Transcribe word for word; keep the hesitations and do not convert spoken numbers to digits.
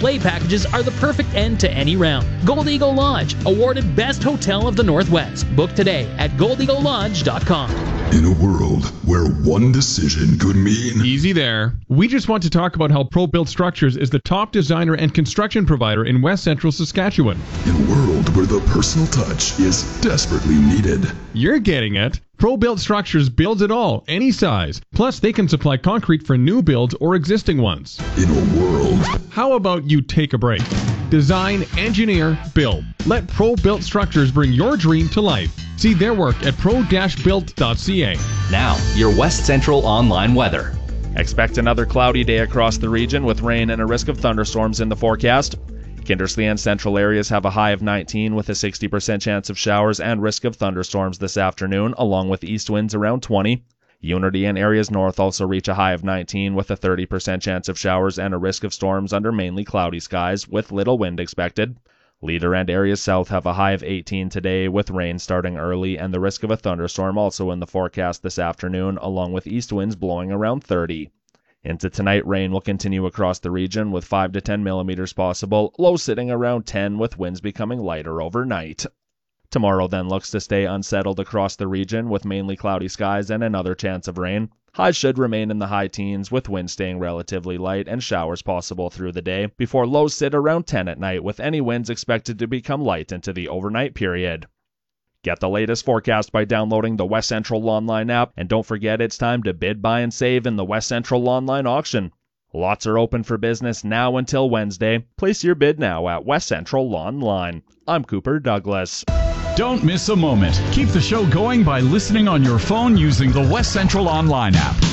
play packages are the perfect end to any round. Gold Eagle Lodge, awarded Best Hotel of the Northwest. Book today at gold eagle lodge dot com. In a world where one decision could mean... Easy there. We just want to talk about how ProBuilt Structures is the top designer and construction provider in West Central Saskatchewan. In a world where the personal touch is desperately needed. You're getting it. ProBuilt Structures builds it all, any size. Plus, they can supply concrete for new builds or existing ones. In a world... How about you take a break? Design, engineer, build. Let ProBuilt Structures bring your dream to life. See their work at pro dash built dot c a. Now, your West Central online weather. Expect another cloudy day across the region with rain and a risk of thunderstorms in the forecast. Kindersley and central areas have a high of nineteen with a sixty percent chance of showers and risk of thunderstorms this afternoon, along with east winds around twenty. Unity and areas north also reach a high of nineteen with a thirty percent chance of showers and a risk of storms under mainly cloudy skies with little wind expected. Leader and areas south have a high of eighteen today with rain starting early and the risk of a thunderstorm also in the forecast this afternoon, along with east winds blowing around thirty. Into tonight, rain will continue across the region with five to ten millimeters possible, low sitting around ten with winds becoming lighter overnight. Tomorrow then looks to stay unsettled across the region with mainly cloudy skies and another chance of rain. Highs should remain in the high teens with winds staying relatively light and showers possible through the day before lows sit around ten at night with any winds expected to become light into the overnight period. Get the latest forecast by downloading the West Central Online app, and don't forget it's time to bid, buy, and save in the West Central Online auction. Lots are open for business now until Wednesday. Place your bid now at West Central Online. I'm Cooper Douglas. Don't miss a moment. Keep the show going by listening on your phone using the West Central Online app.